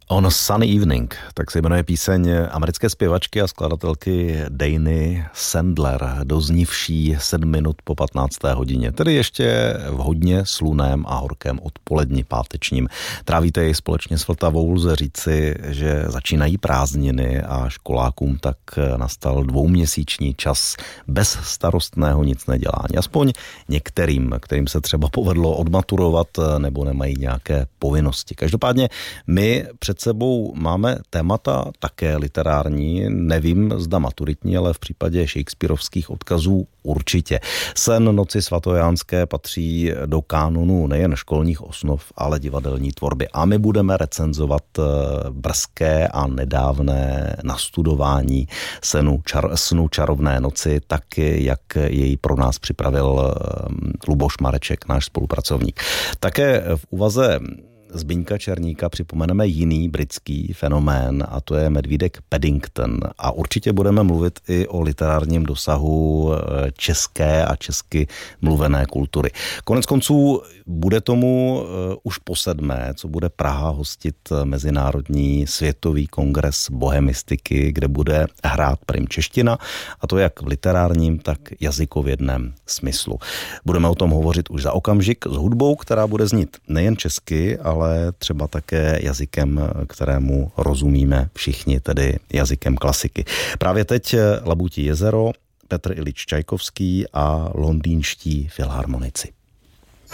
On Sunny Evening, tak se jmenuje píseň americké zpěvačky a skladatelky Dany Sandler, doznívší 7 minut po 15. hodině, tedy ještě v hodně sluném a horkém odpoledni pátečním. Trávíte ji společně s Vltavou, lze říci, že začínají prázdniny a školákům tak nastal 2měsíční čas bez starostného nic nedělání. Aspoň některým, kterým se třeba povedlo odmaturovat nebo nemají nějaké povinnosti. Každopádně my před sebou máme témata také literární, nevím, zda maturitní, ale v případě shakespearovských odkazů určitě. Sen Noci svatojánské patří do kánonu nejen školních osnov, ale divadelní tvorby. A my budeme recenzovat brzké a nedávné nastudování snu Čarovné noci, tak jak jej pro nás připravil Luboš Mareček, náš spolupracovník. Také v úvaze Zbyňka Černíka připomeneme jiný britský fenomén a to je medvídek Paddington. A určitě budeme mluvit i o literárním dosahu české a česky mluvené kultury. Konec konců bude tomu už po 7., co bude Praha hostit Mezinárodní světový kongres bohemistiky, kde bude hrát prim čeština, a to jak v literárním, tak jazykovědném smyslu. Budeme o tom hovořit už za okamžik s hudbou, která bude znít nejen česky, ale třeba také jazykem, kterému rozumíme všichni, tedy jazykem klasiky. Právě teď Labutí jezero, Petr Iljič Čajkovský a londýnští filharmonici.